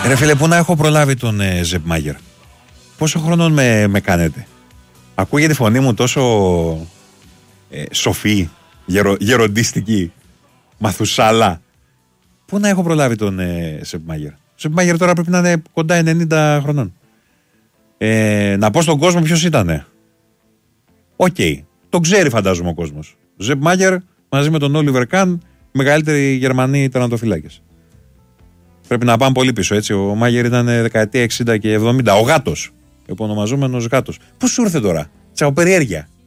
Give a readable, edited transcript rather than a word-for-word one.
Ρε φίλε, πού να έχω προλάβει τον Ζεπ Μάγερ? Πόσο χρονών με κάνετε? Ακούγεται η φωνή μου τόσο σοφή, γεροντίστικη, μαθουσάλα. Πού να έχω προλάβει τον Ζεπ Μάγερ? Ο Ζεπ Μάγερ τώρα πρέπει να είναι κοντά 90 χρονών. Να πω στον κόσμο ποιος ήτανε. Οκ, τον ξέρει φαντάζομαι ο κόσμος. Ο Ζεπ Μάγερ μαζί με τον Όλιβερ Καν, μεγαλύτεροι Γερμανοί τερματοφυλάκες. Πρέπει να πάμε πολύ πίσω, έτσι. Ο Μάγερ ήταν δεκαετία 60 και 70. Ο γάτος, επωνομαζόμενος γάτος. Πώς σου ήρθε τώρα? Τσαοπεριέργεια.